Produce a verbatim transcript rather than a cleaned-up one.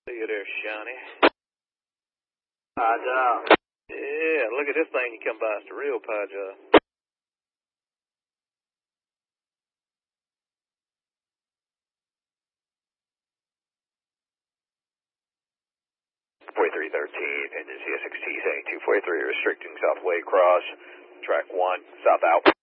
See you there, Shawnee. Pie job. Yeah, look at this thing you come by. It's the real pie job. forty-three thirteen, engine C S X T seventy-two forty-three, restricting southway cross, track one, south out.